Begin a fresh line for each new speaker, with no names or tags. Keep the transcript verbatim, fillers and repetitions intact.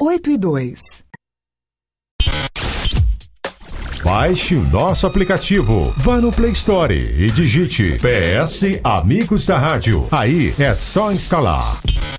oito e dois.
Baixe o nosso aplicativo. Vá no Play Store e digite P S Amigos da Rádio. Aí é só instalar.